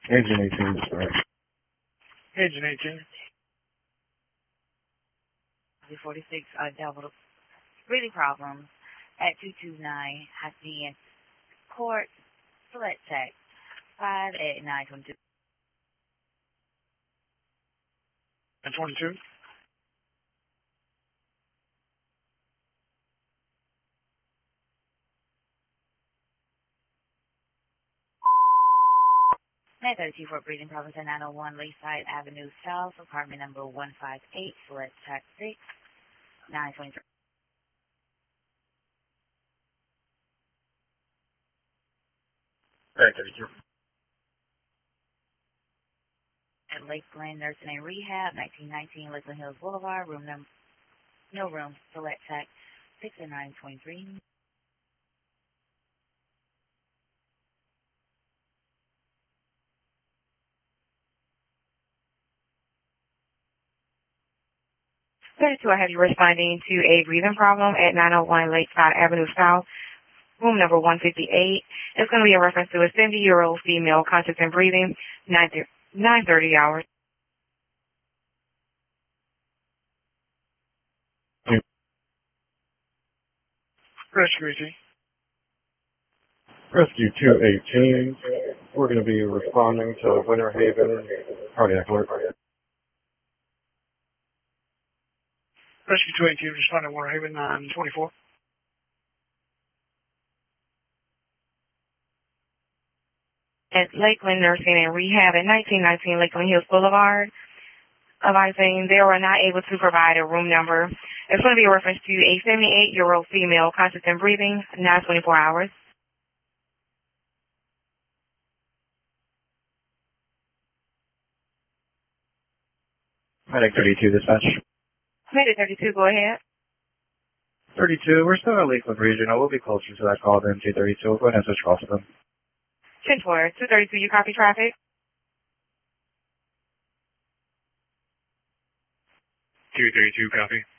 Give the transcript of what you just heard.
Agent 18 dispatch. Agent 18. 46 dealt with breathing problems at 229 Hacienda Court, Select Tech, 5 at 922. And 22. Net 32 for breathing problems at 901 Lakeside Avenue South, apartment number 158, Select Tech 6, 923. Net 32. At Lakeland Nursing and Rehab, 1919 Lakeland Hills Boulevard, no room, Select Tech 6 and 923. I have you responding to a breathing problem at 901 Lakeside Avenue South, room number 158. It's going to be a reference to a 70-year-old female conscious and breathing, 9:30 hours. Rescue 18. Rescue 218. We're going to be responding to Winter Haven cardiac alert. Rescue 218 responding to Winter Haven 924. At Lakeland Nursing and Rehab at 1919 Lakeland Hills Boulevard, advising they were not able to provide a room number. It's going to be a reference to a 78-year-old female conscious and breathing, 924 hours. Medic 32 dispatch. Medic 32, go ahead. 32, we're still in Lakeland Regional. We'll be closer to that call than 232. We'll go ahead and switch calls with them. 10-4, 232, you copy traffic? 232, copy.